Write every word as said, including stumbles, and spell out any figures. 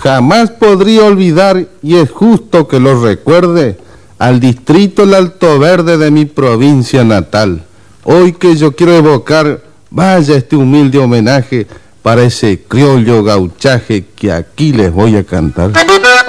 Jamás podría olvidar, y es justo que lo recuerde, al distrito El Alto Verde de mi provincia natal. Hoy que yo quiero evocar, vaya este humilde homenaje para ese criollo gauchaje que aquí les voy a cantar.